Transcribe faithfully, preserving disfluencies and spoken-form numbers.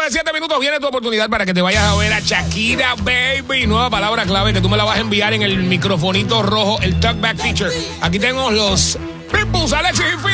de siete minutos viene tu oportunidad para que te vayas a ver a Shakira, baby. Nueva palabra clave que tú me la vas a enviar en el microfonito rojo, el talkback feature. Aquí tenemos los Pitbulls, Alexis y Fido.